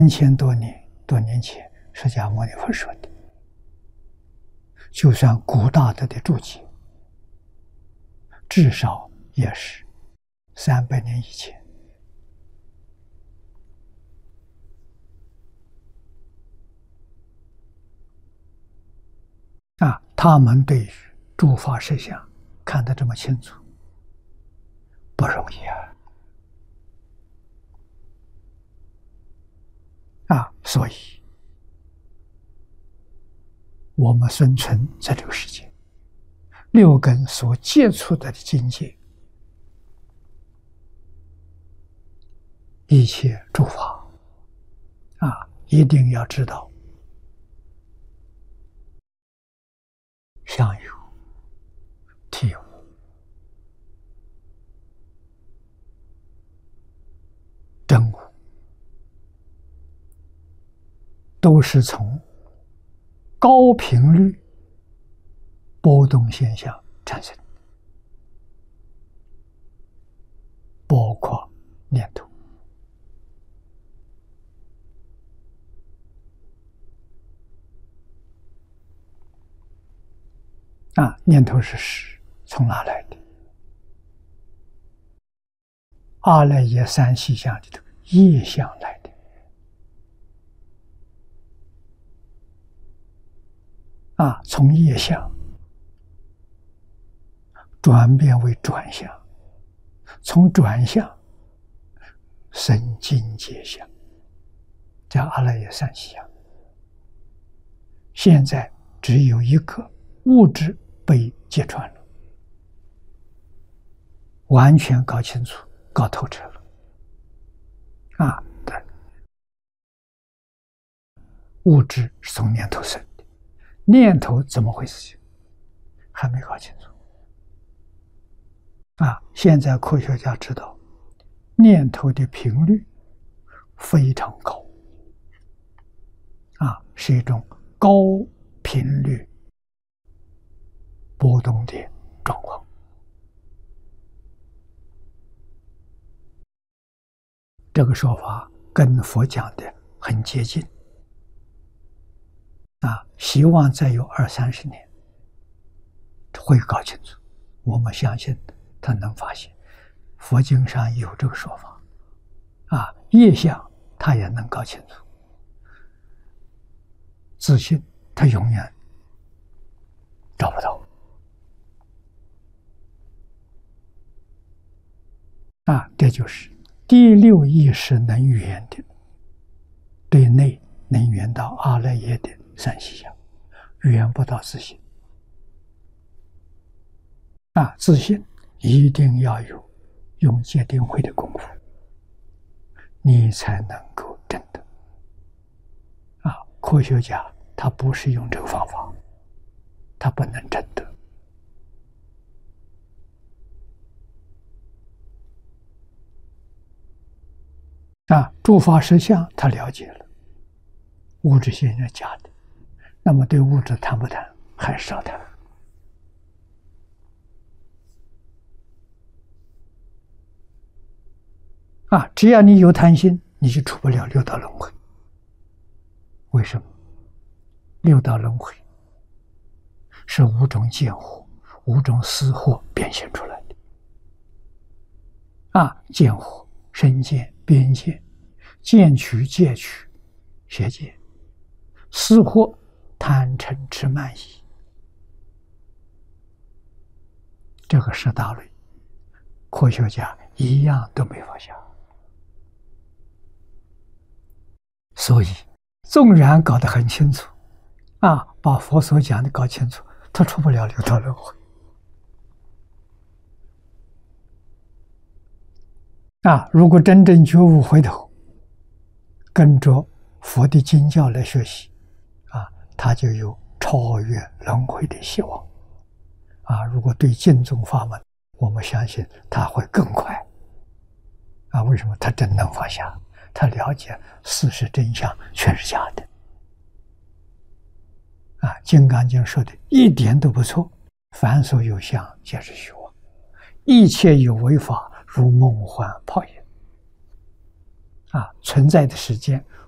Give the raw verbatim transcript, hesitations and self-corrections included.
三千多年多年前，释迦牟尼佛说的，就算古大德的注解，至少也是三百年以前。啊，他们对于诸法实相看得这么清楚，不容易啊！啊，所以我们生存在这个世界，六根所接触的境界，一切诸法啊，一定要知道相由体无，真无，都是从高频率波动现象产生，包括念头。啊，念头是识，从哪来的？阿赖耶三细相里头业相来的。啊，从业相转变为转相，从转相生境界相，叫阿赖耶三细相。现在只有一个物质被揭穿了，完全搞清楚、搞透彻了。啊，对，物质是从念头生的，念头怎么回事？还没搞清楚。啊，现在科学家知道，念头的频率非常高，啊，是一种高频率波动的状况。这个说法跟佛讲的很接近。啊，希望再有二三十年会搞清楚。我们相信他能发现，佛经上有这个说法。啊，业相他也能搞清楚，自信他永远找不到。啊，这就是第六意识能缘的，对内能缘到阿赖耶的三细相，缘不到自信。啊，自信一定要有用戒定慧的功夫，你才能够证得。啊，科学家他不是用这个方法，他不能证得。啊，诸法实相他了解了，物质现象假的，那么对物质谈不谈？还是要谈。啊，只要你有贪心，你就出不了六道轮回。为什么？六道轮回是五种见惑、五种思惑变现出来的。啊，见惑、身见、边见、见取、戒取、邪见；思惑、贪嗔痴慢疑。这个十大类，科学家一样都没放下。所以，纵然搞得很清楚，啊，把佛所讲的搞清楚，他出不了六道轮回。啊，如果真正觉悟回头，跟着佛的经教来学习，啊，他就有超越轮回的希望。啊，如果对净宗法门，我们相信他会更快。啊，为什么？他真能放下，他了解事实真相全是假的。啊，《金刚经》说的一点都不错，凡所有相，皆是虚妄，一切有为法，如梦幻泡影。啊，存在的时间